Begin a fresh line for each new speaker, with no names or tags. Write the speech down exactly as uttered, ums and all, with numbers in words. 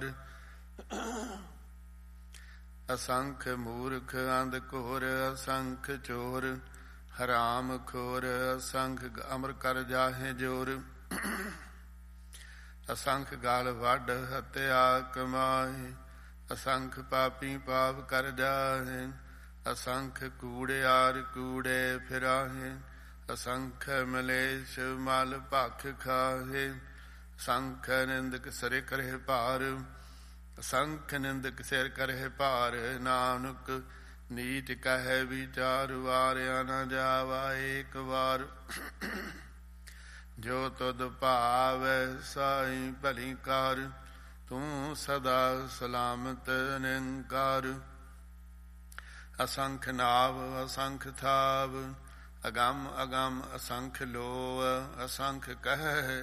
ਕਰ। ਅਸੰਖ ਮੂਰਖ ਅੰਧ ਘੋਰ, ਅਸੰਖ ਚੋਰ ਹਰਾਮ ਖੋਰ, ਅਸੰਖ ਅਮਰ ਕਰ ਜਾਹੇ ਜੋਰ। ਅਸੰਖ ਗਾਲ ਵੱਢ ਹੱਤਿਆ ਕਮਾਏ, ਅਸੰਖ ਪਾਪੀ ਪਾਪ ਕਰ ਜਾਹੇ। ਅਸੰਖ ਕੂੜਿਆਰ ਕੂੜੇ ਫਿਰਾਹੇ, ਅਸੰਖ ਮਲੇਸ਼ ਮਲ ਭਖ ਖਾਹੇ। ਅਸੰਖ ਨਿੰਦਕ ਸਿਰ ਕਰਹਿ ਭਾਰ, ਅਸੰਖ ਨਿੰਦਕ ਸਿਰ ਕਰਹਿ ਭਾਰ। ਨਾਨਕ ਨੀਚ ਕਹਿ ਵਿਚਾਰ, ਵਾਰਿਆ ਨ ਜਾਵਾ ਏਕ ਵਾਰ। ਜੋ ਤੁਧ ਭਾਵੈ ਸਾਈ ਭਲੀ ਕਾਰ, ਤੂੰ ਸਦਾ ਸਲਾਮਤ ਨਿਰੰਕਾਰ। ਅਸੰਖ ਨਾਵ ਅਸੰਖ ਥਾਵ, ਅਗੰਮ ਅਗੰਮ ਅਸੰਖ ਲੋਅ। ਅਸੰਖ ਕਹਿ